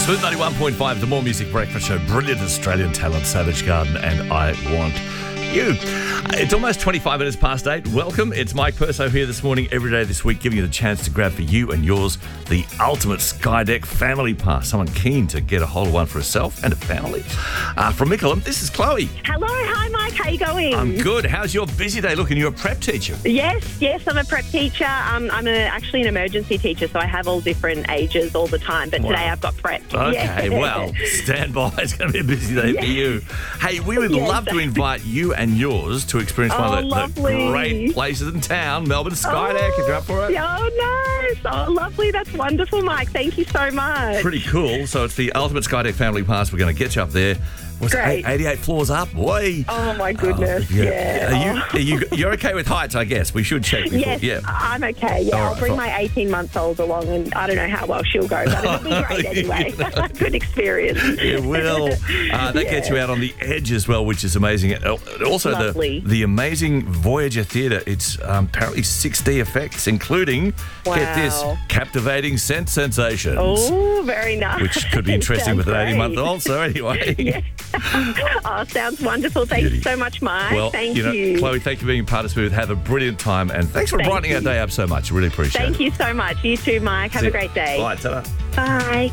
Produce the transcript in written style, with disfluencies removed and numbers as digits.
Smooth 91.5, the More Music Breakfast Show. Brilliant Australian talent, Savage Garden, and I Want You. It's almost 25 minutes past 8. Welcome. It's Mike Perso here this morning, every day this week, giving you the chance to grab for you and yours the ultimate Skydeck family pass. Someone keen to get a hold of one for herself and a family. From Mickleham, this is Chloe. Hello, hi Mike, how you going? I'm good. How's your busy day looking? You're a prep teacher. Yes, I'm a prep teacher. I'm actually an emergency teacher, so I have all different ages all the time, but today I've got prep. Okay, Yeah. well, stand by. It's going to be a busy day for you. Hey, we would love to invite you and yours to experience one of the great places in town, Melbourne Skydeck, if you're up for it. Oh, nice. Oh, lovely. That's wonderful, Mike. Thank you so much. Pretty cool. So it's the ultimate Skydeck family pass. We're going to get you up there. What's Great. it, 88 floors up? Boy. Oh, my goodness. You're okay with heights, I guess? We should check before. Yes, Yeah. I'm okay. Yeah, I'll bring my 18-month-old along, and I don't know how well she'll go, but it'll be great anyway. Good experience. It will. That gets you out on the edge as well, which is amazing. Also, the amazing Voyager Theatre. It's apparently 6D effects, including, get this, captivating sense sensations. Oh, very nice. Which could be interesting with an 18-month-old. So anyway. Yeah. Oh, sounds wonderful. Thank you so much, Mike. Well, thank you. Chloe, thank you for being part of Smooth. Have a brilliant time, and thanks for brightening our day up so much. Really appreciate it. Thank you so much. You too, Mike. Have a great day. Bye, ta-da. Bye.